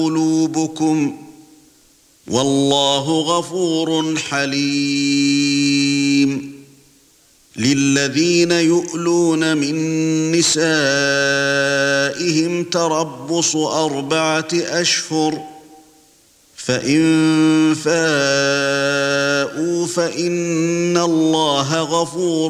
قلوبكم والله غفور حليم للذين يؤلون من نسائهم تربص 4 أشهر فإن فاءوا فإن الله غفور